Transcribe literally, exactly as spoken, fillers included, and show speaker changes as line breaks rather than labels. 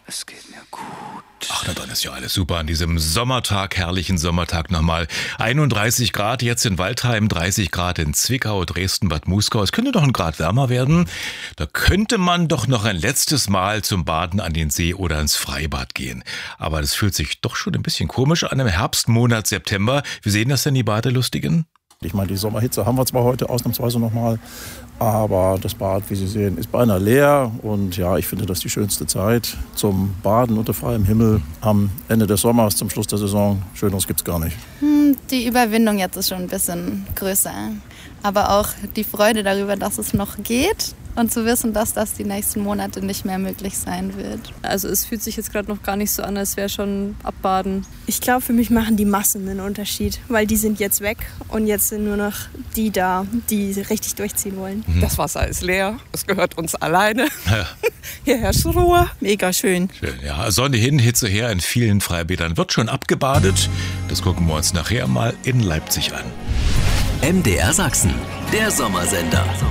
Es geht mir gut.
Ach, na dann ist ja alles super an diesem Sommertag, herrlichen Sommertag nochmal. einunddreißig Grad jetzt in Waldheim, dreißig Grad in Zwickau, Dresden, Bad Muskau. Es könnte doch ein Grad wärmer werden. Da könnte man doch noch ein letztes Mal zum Baden an den See oder ins Freibad gehen. Aber das fühlt sich doch schon ein bisschen komisch an im Herbstmonat September. Wie sehen das denn die Badelustigen?
Ich meine, die Sommerhitze haben wir zwar heute ausnahmsweise nochmal, aber das Bad, wie Sie sehen, ist beinahe leer. Und ja, ich finde das die schönste Zeit zum Baden unter freiem Himmel am Ende des Sommers, zum Schluss der Saison. Schöneres gibt's gar nicht.
Hm, die Überwindung jetzt ist schon ein bisschen größer. Aber auch die Freude darüber, dass es noch geht und zu wissen, dass das die nächsten Monate nicht mehr möglich sein wird.
Also es fühlt sich jetzt gerade noch gar nicht so an, als wäre schon Abbaden.
Ich glaube, für mich machen die Massen einen Unterschied, weil die sind jetzt weg und jetzt sind nur noch die da, die richtig durchziehen wollen.
Mhm. Das Wasser ist leer, es gehört uns alleine.
Ja.
Hier herrscht Ruhe, mega schön.
Schön, ja. Sonne hin, Hitze her, in vielen Freibädern wird schon abgebadet. Das gucken wir uns nachher mal in Leipzig an.
M D R Sachsen, der Sommersender.